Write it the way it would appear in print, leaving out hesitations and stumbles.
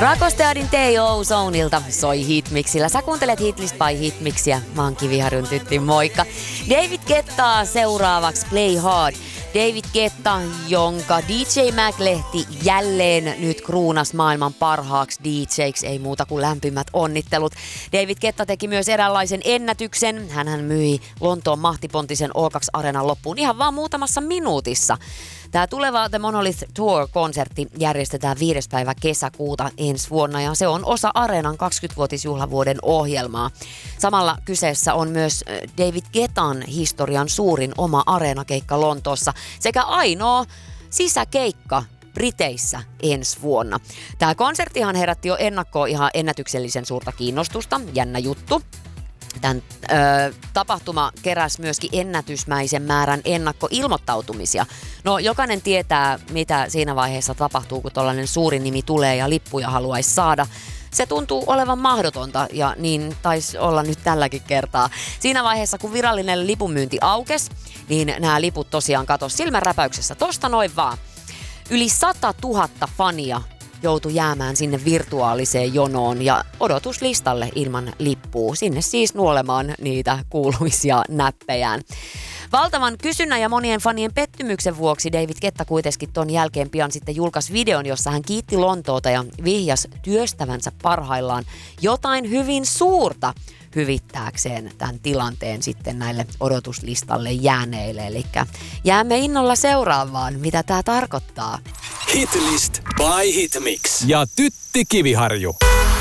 Rakosteadin T.O. Zoneilta soi Hitmixillä. Sä kuuntelet Hitlist by Hitmixiä. Mä oon Kiviharjun Tytti, moikka. David Guettaa seuraavaksi Play Hard. David Guetta, jonka DJ Mag-lehti jälleen nyt kruunas maailman parhaaksi DJ:ksi, ei muuta kuin lämpimät onnittelut. David Guetta teki myös eräänlaisen ennätyksen. Hänhän myi Lontoon mahtipontisen O2 Areenan loppuun ihan vaan muutamassa minuutissa. Tämä tuleva The Monolith Tour-konsertti järjestetään 5. päivä kesäkuuta ensi vuonna ja se on osa Areenan 20-vuotisjuhlavuoden ohjelmaa. Samalla kyseessä on myös David Guettan historian suurin oma areenakeikka Lontoossa sekä ainoa sisäkeikka Briteissä ensi vuonna. Tämä konserttihan herätti jo ennakkoon ihan ennätyksellisen suurta kiinnostusta, jännä juttu. Tämän tapahtuma keräsi myöskin ennätysmäisen määrän ennakkoilmoittautumisia. No jokainen tietää, mitä siinä vaiheessa tapahtuu, kun tollainen suuri nimi tulee ja lippuja haluaisi saada. Se tuntuu olevan mahdotonta ja niin taisi olla nyt tälläkin kertaa. Siinä vaiheessa, kun virallinen lipunmyynti aukesi, niin nämä liput tosiaan katosi silmänräpäyksessä tosta noin vaan. Yli 100 000 fania joutui jäämään sinne virtuaaliseen jonoon ja odotuslistalle ilman lippua. Sinne siis nuolemaan niitä kuuluisia näppejään. Valtavan kysynnän ja monien fanien pettymyksen vuoksi David Guetta kuitenkin ton jälkeen pian sitten julkaisi videon, jossa hän kiitti Lontoota ja vihjasi työstävänsä parhaillaan jotain hyvin suurta hyvittääkseen tämän tilanteen sitten näille odotuslistalle jääneille. Eli jäämme innolla seuraavaan, mitä tämä tarkoittaa. Hitlist by Hitmix. Ja Tytti Kiviharju.